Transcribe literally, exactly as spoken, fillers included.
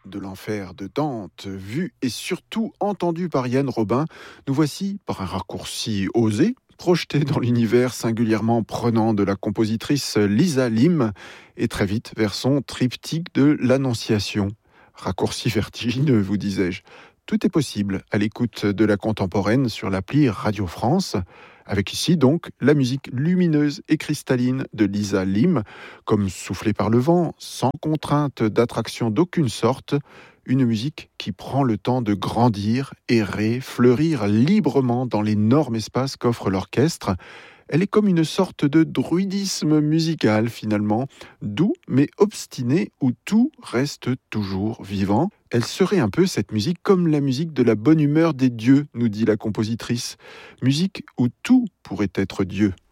de l'enfer de Dante, vu et surtout entendu par Yann Robin, nous voici, par un raccourci osé, projeté dans l'univers singulièrement prenant de la compositrice Lisa Lim, et très vite vers son triptyque de l'Annonciation. Raccourci vertigineux, vous disais-je. Tout est possible à l'écoute de la contemporaine sur l'appli Radio France, avec ici donc la musique lumineuse et cristalline de Lisa Lim, comme soufflée par le vent, sans contrainte d'attraction d'aucune sorte, une musique qui prend le temps de grandir, errer, fleurir librement dans l'énorme espace qu'offre l'orchestre. Elle est comme une sorte de druidisme musical finalement, doux mais obstiné où tout reste toujours vivant. Elle serait un peu cette musique comme la musique de la bonne humeur des dieux, nous dit la compositrice. Musique où tout pourrait être Dieu.